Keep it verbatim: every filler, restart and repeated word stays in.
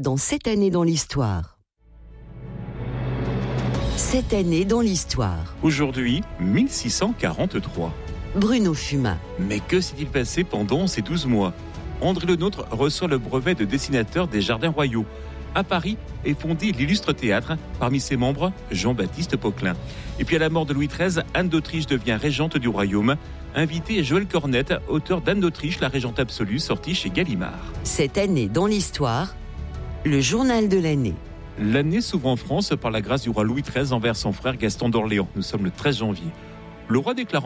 dans Cette année dans l'histoire. Cette année dans l'histoire. Aujourd'hui, mille six cent quarante-trois. Bruno Fumin. Mais que s'est-il passé pendant ces douze mois ? André Le Nôtre reçoit le brevet de dessinateur des Jardins Royaux. À Paris est fondé l'Illustre Théâtre, parmi ses membres Jean-Baptiste Poquelin. Et puis à la mort de Louis treize, Anne d'Autriche devient régente du royaume. Invité Joël Cornette, auteur d'Anne d'Autriche, la régente absolue, sortie chez Gallimard. Cette année dans l'histoire, le journal de l'année. L'année s'ouvre en France par la grâce du roi Louis treize envers son frère Gaston d'Orléans. Nous sommes le treize janvier. Le roi déclare